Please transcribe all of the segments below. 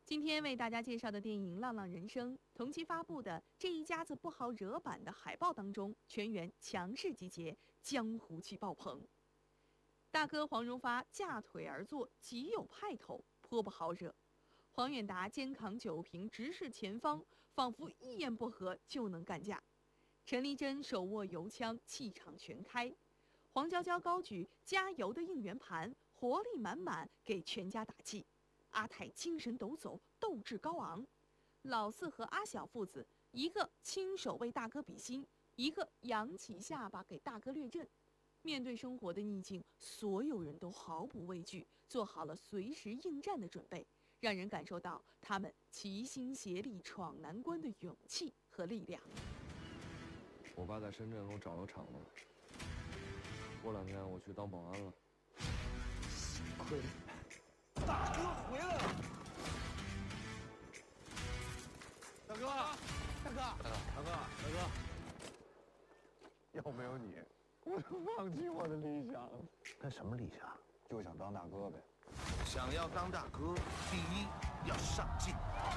今天为大家介绍的电影《浪浪人生》，同期发布的这一家子不好惹版的海报当中，全员强势集结，江湖气爆棚。大哥黄荣发架腿而坐，极有派头，颇不好惹。黄远达肩扛酒瓶，直视前方，仿佛一言不合就能干架。陈丽珍手握油枪，气场全开。黄娇娇高举加油的应援盘，活力满满，给全家打气。阿泰精神抖擞，斗志高昂。老四和阿小父子，一个亲手为大哥比心，一个扬起下巴给大哥掠阵。面对生活的逆境，所有人都毫不畏惧，做好了随时应战的准备，让人感受到他们齐心协力闯难关的勇气和力量。 我爸在深圳给我找个厂子，过2天我去当保安了。 幸亏大哥回来了。大哥，大哥，大哥，大哥， 要没有你，我就放弃我的理想。 那什么理想？ 就想当大哥呗。 想要当大哥，第一要上进，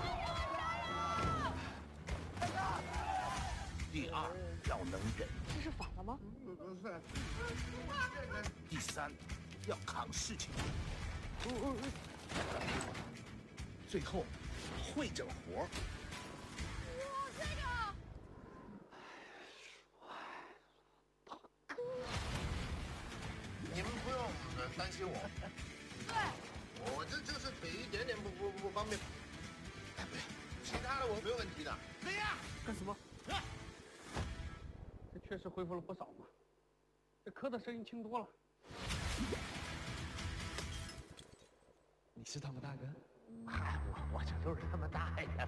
第二要能忍， 这是反了吗？ 不是， 第三要扛事情，最后会整活儿。 你们不用担心我。对，我这就是腿一点点不方便。哎，不对，其他的我没有问题的。 谁呀？ 干什么？这确实恢复了不少嘛，这咳的声音轻多了。 你是他们大哥？ 嗨，我这就是他们大